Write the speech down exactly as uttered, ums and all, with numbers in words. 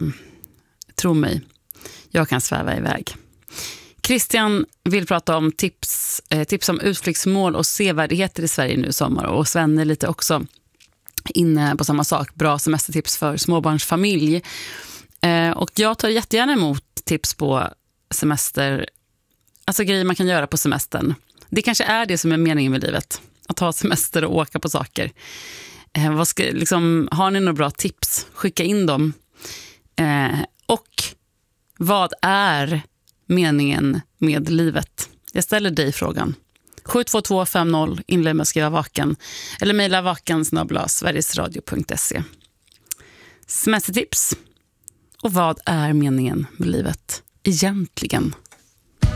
tro mig, jag kan sväva iväg. Christian vill prata om tips, eh, tips om utflyktsmål och sevärdheter i Sverige nu i sommar. Och Sven är lite också inne på samma sak. Bra semestertips för småbarnsfamilj. Eh, och jag tar jättegärna emot tips på semester. Alltså grejer man kan göra på semestern. Det kanske är det som är meningen med livet. Att ha semester och åka på saker. Eh, vad ska, liksom, har ni några bra tips? Skicka in dem. Eh, och vad är meningen med livet? Jag ställer dig frågan. sju två två fem noll, inled med att skriva vaken. Eller mejla vaken snabel-a sverigesradio punkt se. Semestertips. Och vad är meningen med livet egentligen?